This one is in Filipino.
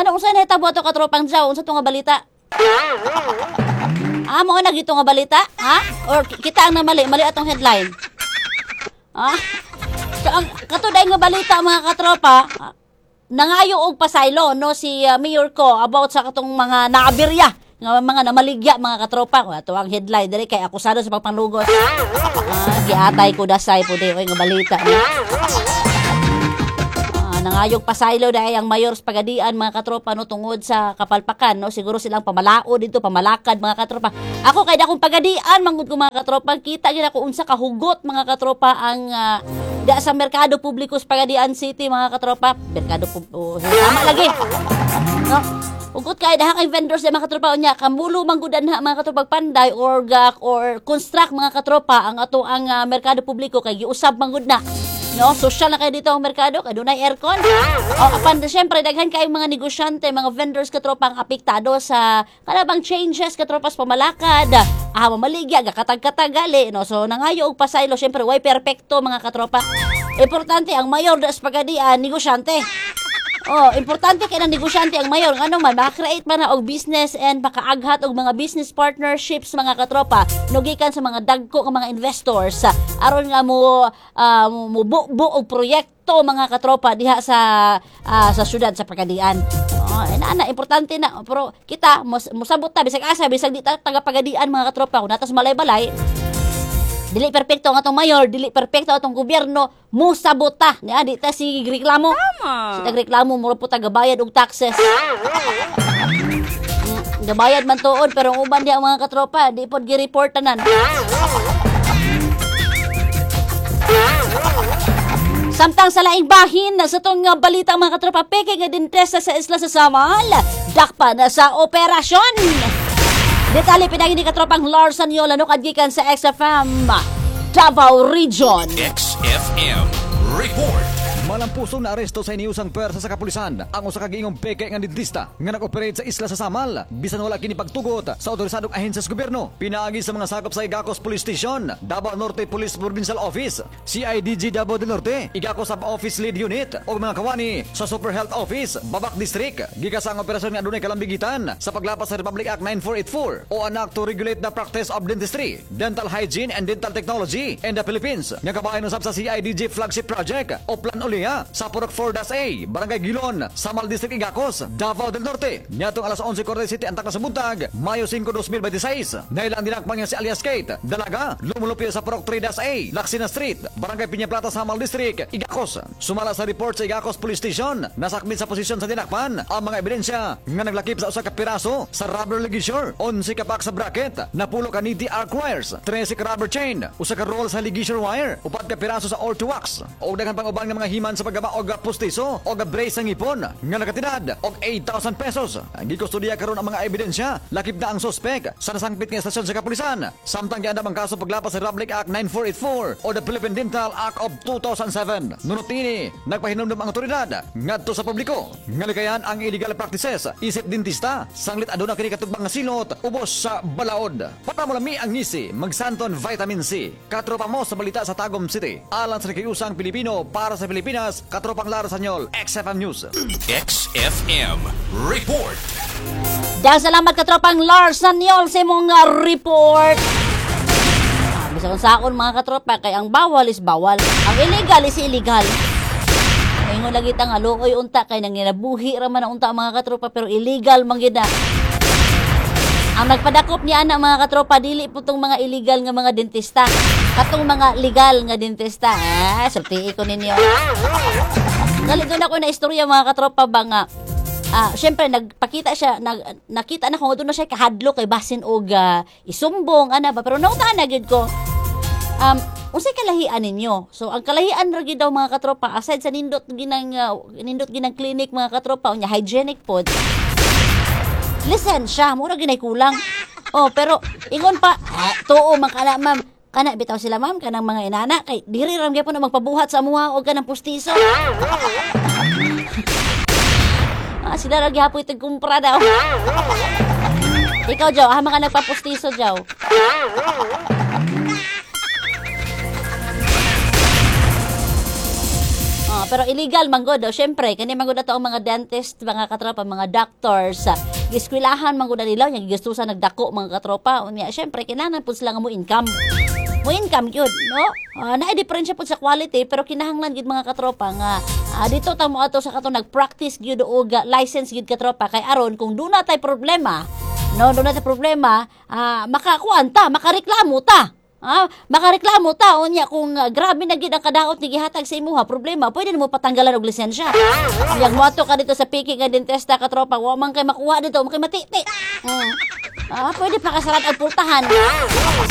Ano, unsa na itabo ito katropang Jaw? Unsa ito nga balita? Mo na gito nga balita? Ha? Or kita ang namali? Mali atong headline? Ha? So, ang katuday nga balita mga katropa, nangayo og pasaylo no si Mayor ko about sa katong mga naabirya nga mga namaligya mga katropa ko ato ang headline diri kay akusado sa pagpanlugos. Giatay ko dasay po di nga balita. Nangayog pasaylo dahil ang mayor sa Pagadian mga katropa no tungod sa kapalpakan no siguro silang pamalao dito pamalakad mga katropa. Ako kay dakong Pagadian mangud ko mga katropa kita gid ako unsa ka hugot mga katropa ang da sa merkado publiko sa Pagadian City mga katropa. Merkado tama lagi. No. Ugot kay daha kay vendors sa mga katropa unya kamulo manggudan ha mga katropa panday or construct mga katropa ang ato ang merkado publiko kay giusab manggud na. No, social na kayo dito ang merkado, kay dunay aircon. Apan syempre daghan kay mga negosyante, mga vendors katropa ang apektado sa kanabang changes katropa sa pamalakad. Mamaligya gakatag-katag gali, no. So nangayo og pasaylo syempre way perpekto mga katropa. Importante ang mayor sa Pagadian negosyante. Importante kay nang negosyante ang mayor ngano man maka-create man na og business and makaaghat og mga business partnerships mga katropa nugikan sa mga dagko nga mga investors aron nga mo og proyekto mga katropa diha sa syudad sa Pagadian. Importante na pero kita musabot ta bisag asa bisag di ta taga Pagadian mga katropa kun natas malay-balay. Dili perpekto ang atong mayor, dili perpekto atong gobyerno, musabota. Niya, di ta si reklamo. Si tagreklamo, mura po tagabayad og taxes. Gabayad man tuod, pero ang uban di ang mga katropa, di po gi-report tanan. Samtang sa laing bahin, sa itong balita mga katropa, peke nga dentesta sa isla sa Samal, dakpa na sa operasyon. Detalye pinagi ni katropang Larson Yola no kadgikan sa XFM Davao Region. XFM Report. Malampusong na aresto sa iniusang pwersa sa kapulisan ang usa ka giingong peke nga dentista nga nag-operate sa isla sa Samal bisan wala kini pagtugot sa otorisadong ahensya sa gobyerno. Pinaagi sa mga sakop sa Igacos Police Station, Davao Norte Police Provincial Office, CIDG Davao del Norte, Igacos Sub-Office Lead Unit o mga kawani sa Super Health Office, Babac District. Gikas ang operasyon nga adunay kalambigitan sa paglapas sa Republic Act 9484 o an act to regulate the practice of dentistry, dental hygiene and dental technology in the Philippines. Nga kabahin usab sa CIDG flagship project o Plan Ulia sa Purok 4-A, Barangay Gilon, Samal District, Igacos, Davao del Norte. Nyatong alas 11:47 ang takna sa buntag, Mayo 5, 2026. Nailang dinakpan niya si alias Kate, dalaga, lumulupyo sa Purok 3-A, Laksina Street, Barangay Piña Plata, Samal District, Igacos. Sumala sa report sa Igacos Police Station, nasakmit sa posisyon sa dinakpan ang mga ebidensya nga naglakip sa usa ka piraso sa rubber ligature, 11 ka pack sa bracket, napulo ka niti arc wires, 13 ka rubber chain, usa ka roll sa ligature wire, upat ka piraso sa orthowax, o daghan pang ubang nga mga himan sa paggaba og pustiso o brace ng ipon nga nakatinad og 8,000 pesos. Gikustudiya karon ang mga ebidensya, lakip na ang sospek sa nasangpit nga estasyon sa kapulisan. Samtang giandam ang kaso paglapas sa Republic Act 9484 o the Philippine Dental Act of 2007. Nunot ini, nagpahinumdum ang otoridad ngadto sa publiko nga likayan ang illegal practices isip dentista sanglit aduna kini katugbang nga silot ubos sa balaod. Para mo lami ang ngisi, magsanton vitamin C. Katropa mo sa balita sa Tagum City. Alang sa nakiusang Pilipino para sa Pilipinas, katropang Larasanyol, XFM News. XFM Report. Dahil salamat katropang Larasanyol sa mong report. Bisa kung saon mga katropa, kay ang bawal is bawal. Ang illegal is illegal. Ingon lagi ta nga luoy unta kay nang ginabuhi ra man ang unta mga katropa pero illegal man gid na. Ang nagpadakop niya na mga katropa dili po tong mga illegal nga mga dentista. Katong mga legal nga dentista. Sultii ko ninyo. Galito na ko na istorya mga katropa ba nga. Syempre nagpakita siya, nakita na ko doon na siya kahadlo kay basin og isumbong ana ba pero nauta na gyud ko. Unsay kalahian ninyo? So ang kalahian ra gyud daw mga katropa aside sa nindot ginang clinic mga katropa unya hygienic pod. Lisensya, mura ginay kulang. Pero ingon pa, tuo man kana ma'am. Kana bitaw sila ma'am kanang mga inana kay diri ram gyapon na magpabuhat sa amuha og kanang pustiso. Sila ra gyapon itong kumpra daw. Ikaw Jow, hama ka nagpapustiso Jow. Pero illegal manggod daw syempre kani manggod ato ang mga dentist, mga katropa, mga doctors. Giskwelahan manggod nila yang gigastusan nagdako mga katropa. Unya syempre kinahanglan pud sila nga mo income. Mo income gyud, no? Naay diferensya pud sa quality pero kinahanglan gid mga katropa nga dito ta mo ato sa kato nagpractice gyud og license gyud katropa kay aron kung duna tay problema, no, duna tay problema, makakuan ta, makareklamo ta. Makareklamo ta unya kung grabe na gid ang kadaot ni gihatag sa imuha problema, pwede nimo patanggalan og lisensya. Yang moto ka dito sa piki nga dentista katropa, wa man kay makuha dito, man kay matiti. Pwede pa kasarat ang pultahan.